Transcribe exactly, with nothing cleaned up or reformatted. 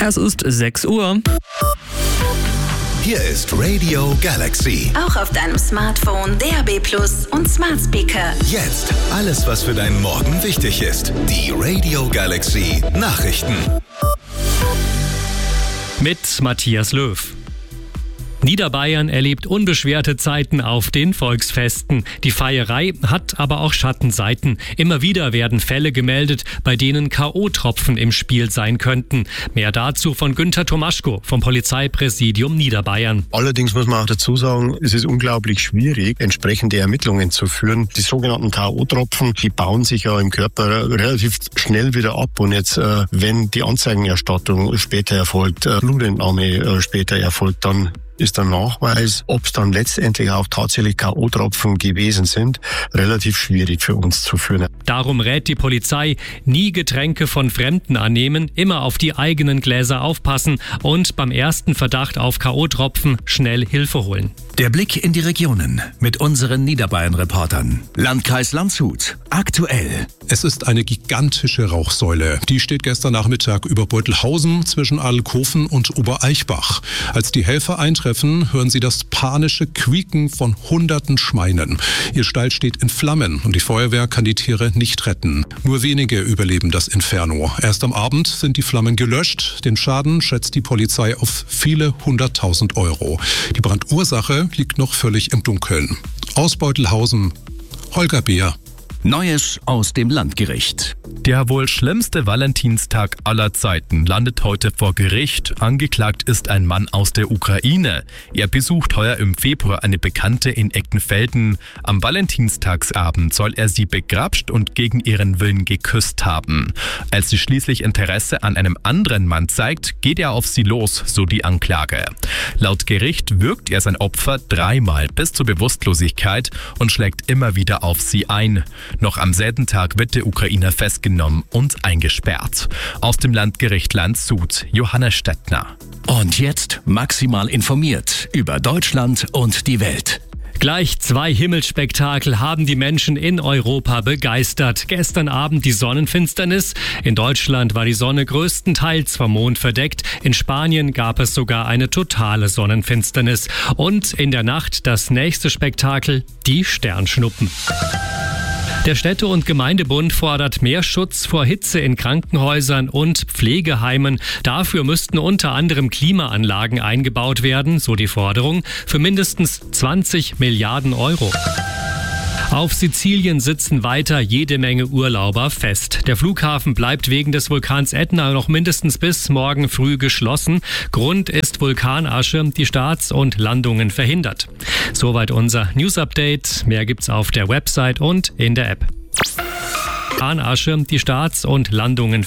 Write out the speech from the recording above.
Es ist sechs Uhr. Hier ist Radio Galaxy. Auch auf deinem Smartphone, D A B plus und Smart Speaker. Jetzt alles, was für deinen Morgen wichtig ist. Die Radio Galaxy Nachrichten. Mit Matthias Löw. Niederbayern erlebt unbeschwerte Zeiten auf den Volksfesten. Die Feierei hat aber auch Schattenseiten. Immer wieder werden Fälle gemeldet, bei denen K O-Tropfen im Spiel sein könnten. Mehr dazu von Günther Tomaschko vom Polizeipräsidium Niederbayern. Allerdings muss man auch dazu sagen, es ist unglaublich schwierig, entsprechende Ermittlungen zu führen. Die sogenannten K O-Tropfen, die bauen sich ja im Körper relativ schnell wieder ab. Und jetzt, äh, wenn die Anzeigenerstattung später erfolgt, äh, Blutentnahme äh, später erfolgt, dann ist der Nachweis, ob es dann letztendlich auch tatsächlich K O-Tropfen gewesen sind, relativ schwierig für uns zu führen. Darum rät die Polizei, nie Getränke von Fremden annehmen, immer auf die eigenen Gläser aufpassen und beim ersten Verdacht auf K O-Tropfen schnell Hilfe holen. Der Blick in die Regionen mit unseren Niederbayern-Reportern. Landkreis Landshut. Aktuell. Es ist eine gigantische Rauchsäule. Die steht gestern Nachmittag über Beutelhausen zwischen Alkofen und Obereichbach. Als die Helfer eintreffen, hören sie das panische Quieken von hunderten Schweinen. Ihr Stall steht in Flammen und die Feuerwehr kann die Tiere nicht retten. Nur wenige überleben das Inferno. Erst am Abend sind die Flammen gelöscht. Den Schaden schätzt die Polizei auf viele hunderttausend Euro. Die Brandursache liegt noch völlig im Dunkeln. Aus Beutelhausen, Holger Beer. Neues aus dem Landgericht. Der wohl schlimmste Valentinstag aller Zeiten landet heute vor Gericht. Angeklagt ist ein Mann aus der Ukraine. Er besucht heuer im Februar eine Bekannte in Eckenfelden. Am Valentinstagsabend soll er sie begrapscht und gegen ihren Willen geküsst haben. Als sie schließlich Interesse an einem anderen Mann zeigt, geht er auf sie los, so die Anklage. Laut Gericht würgt er sein Opfer dreimal bis zur Bewusstlosigkeit und schlägt immer wieder auf sie ein. Noch am selben Tag wird der Ukrainer festgenommen und eingesperrt. Aus dem Landgericht Landshut, Johannes Stettner. Und jetzt maximal informiert über Deutschland und die Welt. Gleich zwei Himmelsspektakel haben die Menschen in Europa begeistert. Gestern Abend die Sonnenfinsternis. In Deutschland war die Sonne größtenteils vom Mond verdeckt. In Spanien gab es sogar eine totale Sonnenfinsternis. Und in der Nacht das nächste Spektakel, die Sternschnuppen. Der Städte- und Gemeindebund fordert mehr Schutz vor Hitze in Krankenhäusern und Pflegeheimen. Dafür müssten unter anderem Klimaanlagen eingebaut werden, so die Forderung, für mindestens zwanzig Milliarden Euro. Auf Sizilien sitzen weiter jede Menge Urlauber fest. Der Flughafen bleibt wegen des Vulkans Ätna noch mindestens bis morgen früh geschlossen. Grund ist Vulkanasche, die Starts und Landungen verhindert. Soweit unser News-Update. Mehr gibt's auf der Website und in der App. Vulkanasche, die Starts und Landungen